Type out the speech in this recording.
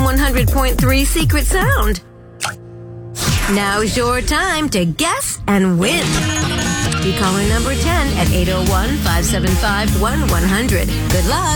FM 100.3 Secret Sound. Now's your time to guess and win. Be caller number 10 at 801-575-1100. Good luck.